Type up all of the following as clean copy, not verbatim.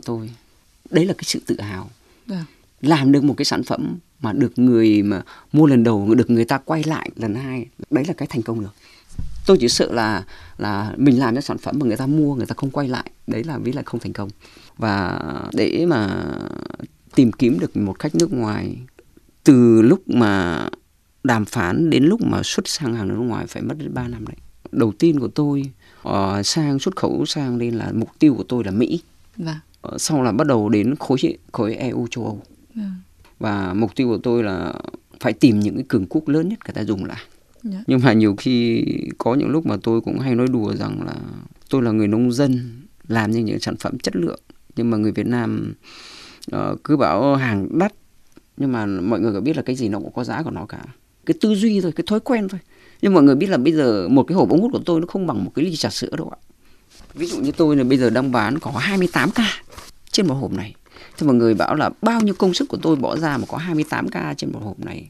tôi. Đấy là cái sự tự hào. Làm được một cái sản phẩm mà được người mà mua lần đầu, được người ta quay lại lần hai, đấy là cái thành công được. Tôi chỉ sợ là mình làm ra sản phẩm mà người ta mua, người ta không quay lại, đấy là ví là không thành công. Và để mà tìm kiếm được một khách nước ngoài, từ lúc mà đàm phán đến lúc mà xuất sang hàng nước ngoài phải mất đến 3 năm đấy. Đầu tiên của tôi sang xuất khẩu sang đây là mục tiêu của tôi là Mỹ. Sau là bắt đầu đến khối EU châu Âu. Và mục tiêu của tôi là phải tìm những cái cường quốc lớn nhất người ta dùng lại. Nhưng mà nhiều khi có những lúc mà tôi cũng hay nói đùa rằng là tôi là người nông dân làm những sản phẩm chất lượng, nhưng mà người Việt Nam cứ bảo hàng đắt, nhưng mà mọi người có biết là cái gì nó cũng có giá của nó cả. Cái tư duy thôi, cái thói quen thôi. Nhưng mọi người biết là bây giờ một cái hộp ống hút của tôi nó không bằng một cái ly trà sữa đâu ạ. Ví dụ như tôi là bây giờ đang bán có 28k trên một hộp này. Thì mọi người bảo là bao nhiêu công sức của tôi bỏ ra mà có 28k trên một hộp này,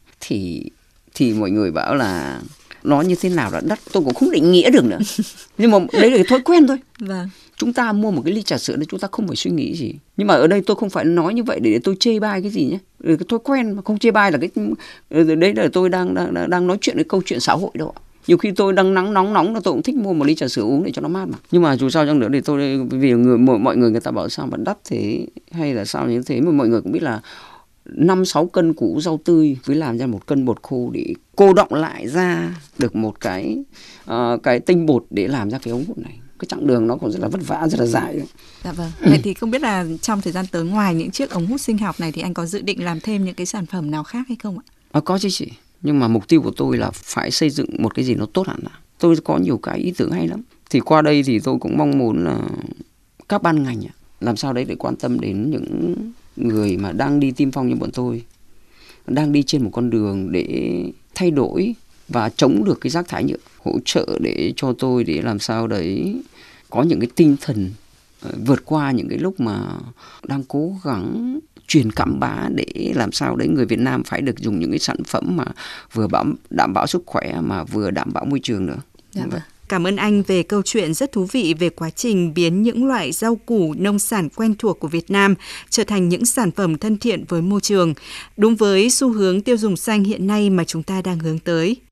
thì mọi người bảo là nó như thế nào là đắt, tôi cũng không định nghĩa được nữa. Nhưng mà đấy là cái thói quen thôi. Chúng ta mua một cái ly trà sữa đấy chúng ta không phải suy nghĩ gì. Nhưng mà ở đây tôi không phải nói như vậy để tôi chê bai cái gì nhé. Cái thói quen mà không chê bai là cái đấy là tôi đang nói chuyện cái câu chuyện xã hội đâu ạ. Nhiều khi tôi đang nóng là tôi cũng thích mua một ly trà sữa uống để cho nó mát mà. Nhưng mà dù sao chăng nữa thì tôi, vì mọi người ta bảo sao mà đắt thế hay là sao như thế, mà mọi người cũng biết là 5-6 cân củ rau tươi với làm ra 1 cân bột khô để cô đọng lại ra được một cái tinh bột để làm ra cái ống hút này. Cái chặng đường nó còn rất là vất vả, rất là dài. Vậy thì không biết là trong thời gian tới, ngoài những chiếc ống hút sinh học này thì anh có dự định làm thêm những cái sản phẩm nào khác hay không ạ? Có chứ chị. Nhưng mà mục tiêu của tôi là phải xây dựng một cái gì nó tốt hẳn. Tôi có nhiều cái ý tưởng hay lắm. Thì qua đây thì tôi cũng mong muốn là các ban ngành làm sao đấy để quan tâm đến những người mà đang đi tiên phong như bọn tôi, đang đi trên một con đường để thay đổi và chống được cái rác thải nhựa, hỗ trợ để cho tôi để làm sao đấy có những cái tinh thần vượt qua những cái lúc mà đang cố gắng truyền cảm bá để làm sao đấy người Việt Nam phải được dùng những cái sản phẩm mà vừa đảm bảo sức khỏe mà vừa đảm bảo môi trường nữa. Cảm ơn anh về câu chuyện rất thú vị về quá trình biến những loại rau củ nông sản quen thuộc của Việt Nam trở thành những sản phẩm thân thiện với môi trường, đúng với xu hướng tiêu dùng xanh hiện nay mà chúng ta đang hướng tới.